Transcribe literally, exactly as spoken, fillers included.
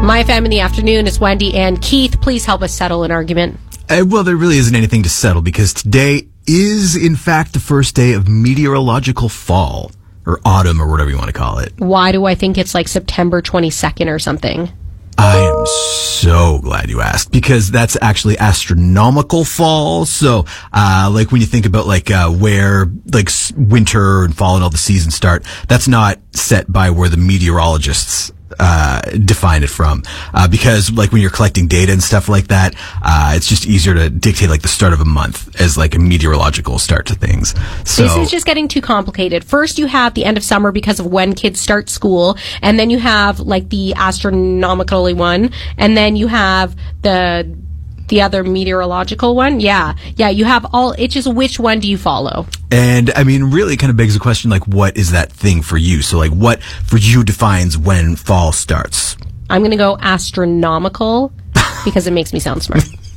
My F M in the afternoon is Wendy and Keith. Please help us settle an argument. Uh, well, there really isn't anything to settle because today is, in fact, the first day of meteorological fall, or autumn, or whatever you want to call it. Why do I think it's like September twenty-second or something? I am so glad you asked, because that's actually astronomical fall. So, uh, like when you think about like, uh, where like s- winter and fall and all the seasons start, that's not set by where the meteorologists uh, define it from. Uh, because like when you're collecting data and stuff like that, uh, it's just easier to dictate like the start of a month as like a meteorological start to things. So this is just getting too complicated. First you have the end of summer because of when kids start school, and then you have like the astronomically one, and then you have the the other meteorological one. Yeah. Yeah, you have all, it's just which one do you follow? And I mean, really it kind of begs the question, like, what is that thing for you? So like, what for you defines when fall starts? I'm going to go astronomical because it makes me sound smart.